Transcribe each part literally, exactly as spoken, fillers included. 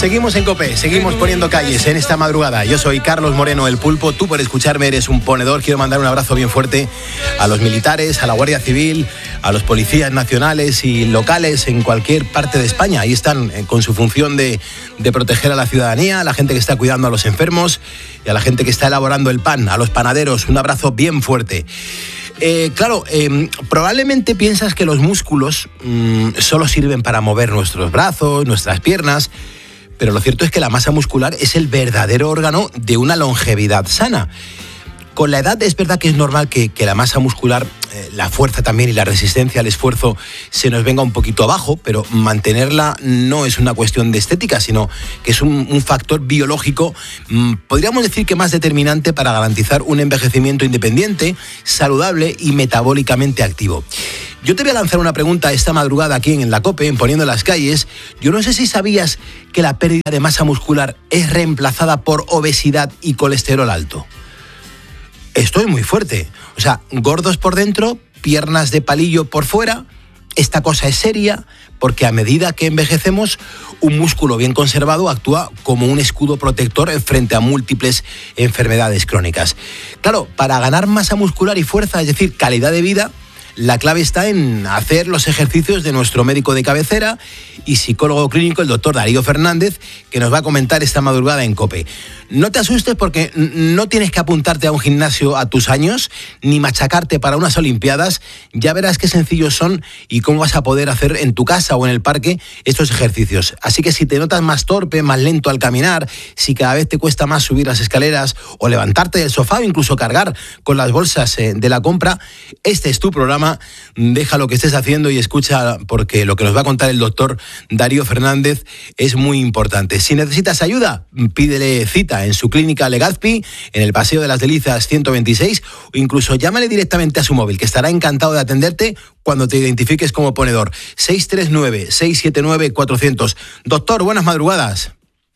Seguimos en COPE, seguimos poniendo calles en esta madrugada. Yo soy Carlos Moreno, el Pulpo. Tú por escucharme eres un ponedor. Quiero mandar un abrazo bien fuerte a los militares, a la Guardia Civil, a los policías nacionales y locales en cualquier parte de España. Ahí están eh, con su función de, de proteger a la ciudadanía, a la gente que está cuidando a los enfermos y a la gente que está elaborando el pan, a los panaderos. Un abrazo bien fuerte. Eh, claro, eh, probablemente piensas que los músculos mmm, solo sirven para mover nuestros brazos, nuestras piernas, pero lo cierto es que la masa muscular es el verdadero órgano de una longevidad sana. Con la edad es verdad que es normal que, que la masa muscular, eh, la fuerza también y la resistencia al esfuerzo se nos venga un poquito abajo, pero mantenerla no es una cuestión de estética, sino que es un, un factor biológico, mmm, podríamos decir que más determinante para garantizar un envejecimiento independiente, saludable y metabólicamente activo. Yo te voy a lanzar una pregunta esta madrugada aquí en la COPE, en Poniendo las Calles. Yo no sé si sabías que la pérdida de masa muscular es reemplazada por obesidad y colesterol alto. Estoy muy fuerte. O sea, gordos por dentro, piernas de palillo por fuera. Esta cosa es seria porque a medida que envejecemos, un músculo bien conservado actúa como un escudo protector frente a múltiples enfermedades crónicas. Claro, para ganar masa muscular y fuerza, es decir, calidad de vida, la clave está en hacer los ejercicios de nuestro médico de cabecera y psicólogo clínico, el doctor Darío Fernández, que nos va a comentar esta madrugada en COPE. No te asustes porque no tienes que apuntarte a un gimnasio a tus años, ni machacarte para unas olimpiadas. Ya verás qué sencillos son y cómo vas a poder hacer en tu casa o en el parque estos ejercicios. Así que si te notas más torpe, más lento al caminar, si cada vez te cuesta más subir las escaleras o levantarte del sofá o incluso cargar con las bolsas de la compra, este es tu programa. Deja lo que estés haciendo y escucha, porque lo que nos va a contar el doctor Darío Fernández es muy importante. Si necesitas ayuda, pídele cita en su clínica Legazpi, en el Paseo de las Delicias ciento veintiséis, o incluso llámale directamente a su móvil, que estará encantado de atenderte cuando te identifiques como ponedor. seis tres nueve, seis siete nueve, cuatrocientos. Doctor, buenas madrugadas.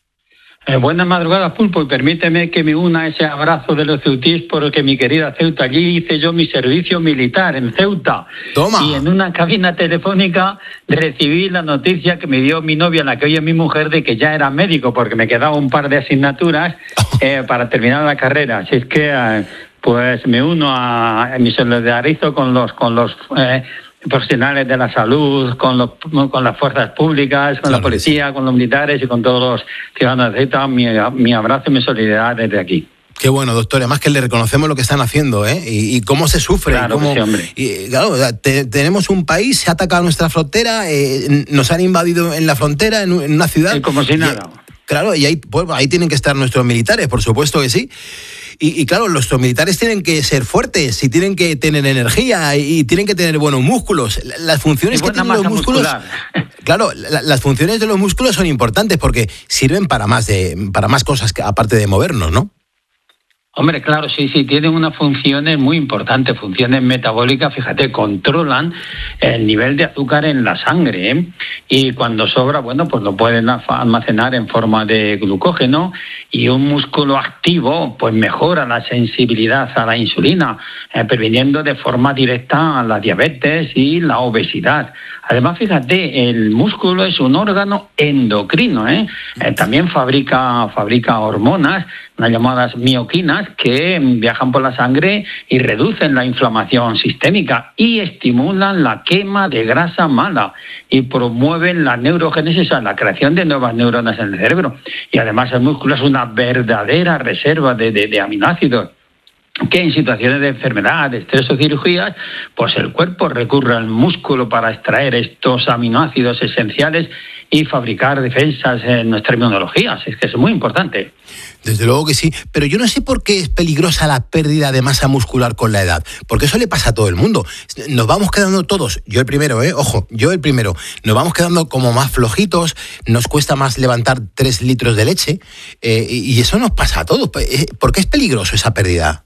Eh, buenas madrugadas, Pulpo, y permíteme que me una a ese abrazo de los ceutís, porque mi querida Ceuta, allí hice yo mi servicio militar en Ceuta. Toma. Y en una cabina telefónica recibí la noticia que me dio mi novia, la que hoy es mi mujer, de que ya era médico, porque me quedaba un par de asignaturas eh, para terminar la carrera. Así es que eh, pues me uno a, a me solidarizo con los con los eh, profesionales de la salud, con los con las fuerzas públicas, con claro, la policía, sí, con los militares y con todos los ciudadanos de Ceuta. Mi, mi abrazo y mi solidaridad desde aquí. Qué bueno, doctor. Además que le reconocemos lo que están haciendo, ¿eh? Y, y cómo se sufre. Claro, cómo, sí, hombre. Y, claro, te, tenemos un país, se ha atacado nuestra frontera, eh, nos han invadido en la frontera, en, en una ciudad. Y como si nada. Y, claro, y ahí, pues, ahí tienen que estar nuestros militares, por supuesto que sí. Y, y claro, nuestros militares tienen que ser fuertes y tienen que tener energía y, y tienen que tener buenos músculos. Las funciones que tienen los músculos, muscular. Claro, la, las funciones de los músculos son importantes porque sirven para más de para más cosas que, aparte de movernos, ¿no? Hombre, claro, sí, sí, tienen unas funciones muy importantes, funciones metabólicas. Fíjate, controlan el nivel de azúcar en la sangre, ¿eh? Y cuando sobra, bueno, pues lo pueden almacenar en forma de glucógeno, y un músculo activo pues mejora la sensibilidad a la insulina, eh, previniendo de forma directa la diabetes y la obesidad. Además, fíjate, el músculo es un órgano endocrino, ¿eh? Eh, también fabrica, fabrica hormonas, las llamadas mioquinas, que viajan por la sangre y reducen la inflamación sistémica y estimulan la quema de grasa mala y promueven la neurogénesis, o sea, la creación de nuevas neuronas en el cerebro. Y además el músculo es una verdadera reserva de, de, de aminoácidos, que en situaciones de enfermedad, de estrés o cirugías, pues el cuerpo recurre al músculo para extraer estos aminoácidos esenciales y fabricar defensas en nuestra inmunología. Es que es muy importante. Desde luego que sí, pero yo no sé por qué es peligrosa la pérdida de masa muscular con la edad, porque eso le pasa a todo el mundo. Nos vamos quedando todos, yo el primero, eh, ojo, yo el primero, nos vamos quedando como más flojitos, nos cuesta más levantar tres litros de leche, eh, y eso nos pasa a todos. ¿Por qué es peligroso esa pérdida?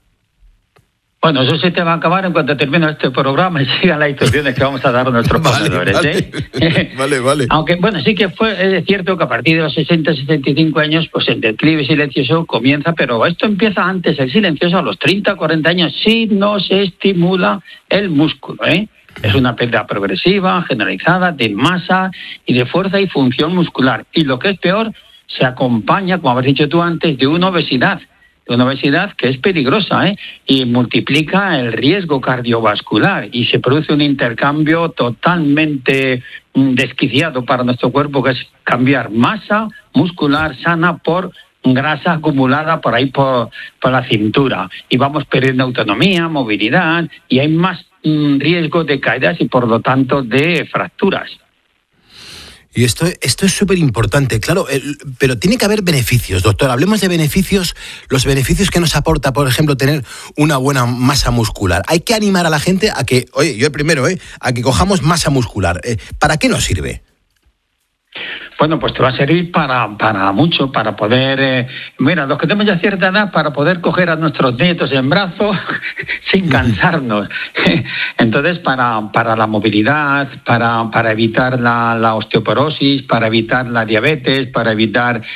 Bueno, eso se te va a acabar en cuanto termine este programa y sigan las instrucciones que vamos a dar a nuestros vale, ponedores. Vale, ¿eh? vale, vale. Aunque, bueno, sí que fue, es cierto que a partir de los sesenta, sesenta y cinco años, pues el declive silencioso comienza, pero esto empieza antes, el silencioso, a los treinta, cuarenta años, si no se estimula el músculo, ¿eh? Es una pérdida progresiva, generalizada, de masa y de fuerza y función muscular. Y lo que es peor, se acompaña, como habéis dicho tú antes, de una obesidad. De una obesidad que es peligrosa, ¿eh? Y multiplica el riesgo cardiovascular y se produce un intercambio totalmente desquiciado para nuestro cuerpo, que es cambiar masa muscular sana por grasa acumulada por ahí por, por la cintura. Y vamos perdiendo autonomía, movilidad, y hay más mm, riesgo de caídas y por lo tanto de fracturas. Y esto, esto es súper importante, claro, el, pero tiene que haber beneficios, doctor. Hablemos de beneficios, los beneficios que nos aporta, por ejemplo, tener una buena masa muscular. Hay que animar a la gente a que, oye, yo el primero, ¿eh? a que cojamos masa muscular. Eh, ¿Para qué nos sirve? Bueno, pues te va a servir para, para mucho, para poder... Eh, mira, los que tenemos ya cierta edad, para poder coger a nuestros nietos en brazos sin cansarnos. Entonces, para, para la movilidad, para, para evitar la, la osteoporosis, para evitar la diabetes, para evitar